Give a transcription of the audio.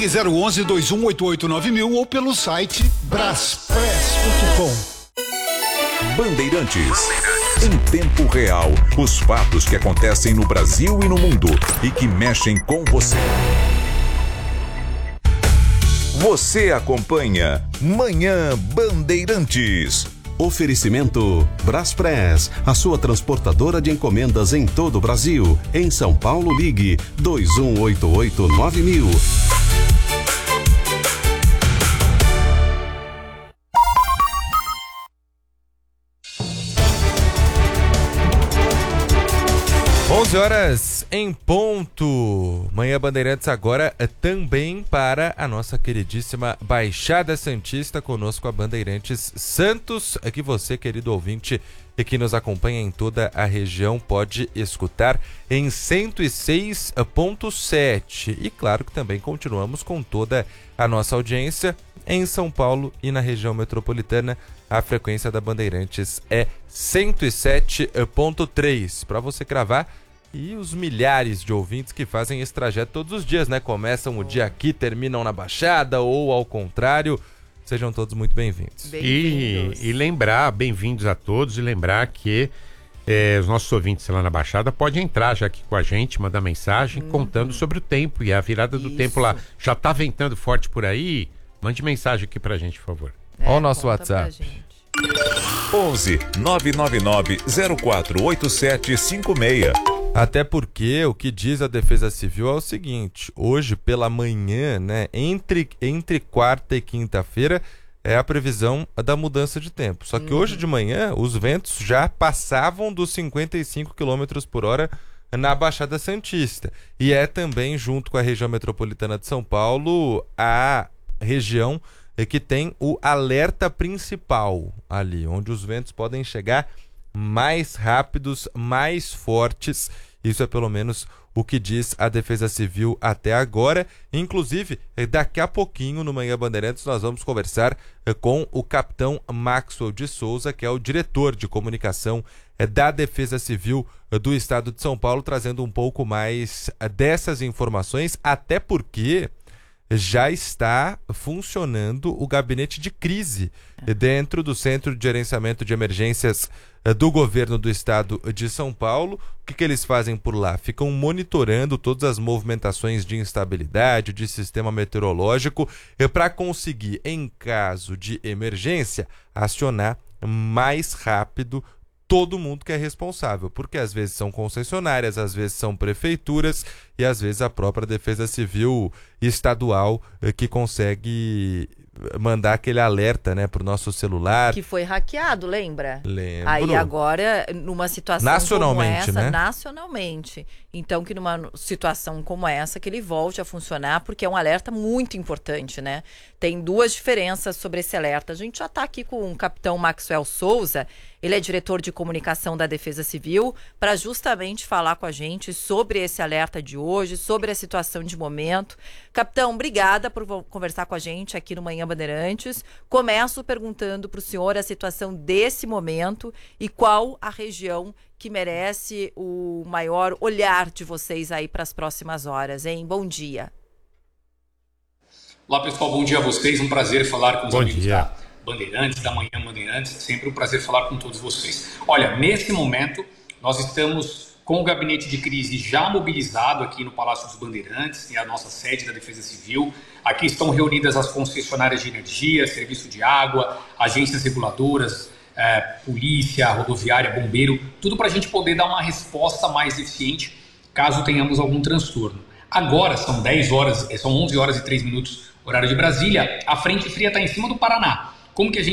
Ligue 011-2188-9000 ou pelo site braspress.com. Bandeirantes. Em tempo real, os fatos que acontecem no Brasil e no mundo e que mexem com você. Você acompanha Manhã Bandeirantes. Oferecimento Braspress, a sua transportadora de encomendas em todo o Brasil. Em São Paulo, ligue 2188-9000. Horas em ponto. Manhã Bandeirantes agora também para a nossa queridíssima Baixada Santista, conosco a Bandeirantes Santos, que você, querido ouvinte, e que nos acompanha em toda a região, pode escutar em 106.7. E claro que também continuamos com toda a nossa audiência em São Paulo e na região metropolitana. A frequência da Bandeirantes é 107.3. Para você cravar. E os milhares de ouvintes que fazem esse trajeto todos os dias, né? Começam o dia aqui, terminam na Baixada ou ao contrário. Sejam todos muito bem-vindos. E lembrar, bem-vindos a todos, e lembrar que os nossos ouvintes lá na Baixada podem entrar já aqui com a gente, mandar mensagem contando sobre o tempo e a virada do tempo lá. Já tá ventando forte por aí? Mande mensagem aqui pra gente, por favor. Olha o nosso WhatsApp. 11 999 048756. Até porque o que diz a Defesa Civil é o seguinte: hoje pela manhã, né, entre quarta e quinta-feira, é a previsão da mudança de tempo. Só que hoje de manhã os ventos já passavam dos 55 km por hora na Baixada Santista. E é também, junto com a região metropolitana de São Paulo, a região que tem o alerta principal ali, onde os ventos podem chegar mais rápidos, mais fortes. Isso é pelo menos o que diz a Defesa Civil até agora. Inclusive, daqui a pouquinho no Manhã Bandeirantes nós vamos conversar com o capitão Maxwell de Souza, que é o diretor de comunicação da Defesa Civil do Estado de São Paulo, trazendo um pouco mais dessas informações, até porque já está funcionando o gabinete de crise dentro do Centro de Gerenciamento de Emergências do Governo do Estado de São Paulo. O que eles fazem por lá? Ficam monitorando todas as movimentações de instabilidade, de sistema meteorológico, para conseguir, em caso de emergência, acionar mais rápido todo mundo que é responsável, porque às vezes são concessionárias, às vezes são prefeituras e às vezes a própria Defesa Civil estadual que consegue mandar aquele alerta, né, pro nosso celular. Que foi hackeado, lembra? Lembro. Aí agora, numa situação nacionalmente, como essa, né? Nacionalmente. Então, que numa situação como essa, que ele volte a funcionar, porque é um alerta muito importante, né? Tem duas diferenças sobre esse alerta. A gente já está aqui com o capitão Maxwell Souza, ele é diretor de comunicação da Defesa Civil, para justamente falar com a gente sobre esse alerta de hoje, sobre a situação de momento. Capitão, obrigada por conversar com a gente aqui no Manhã Bandeirantes. Começo perguntando para o senhor a situação desse momento e qual a região que merece o maior olhar de vocês aí para as próximas horas, hein? Bom dia. Olá, pessoal, bom dia a vocês. Um prazer falar com os amigos dia. da Bandeirantes, da Manhã Bandeirantes. Sempre um prazer falar com todos vocês. Olha, nesse momento, nós estamos com o gabinete de crise já mobilizado aqui no Palácio dos Bandeirantes, que é a nossa sede da Defesa Civil. Aqui estão reunidas as concessionárias de energia, serviço de água, agências reguladoras, polícia, rodoviária, bombeiro, tudo para a gente poder dar uma resposta mais eficiente caso tenhamos algum transtorno. Agora são 11 horas e 3 minutos, horário de Brasília, a frente fria está em cima do Paraná. Como que a gente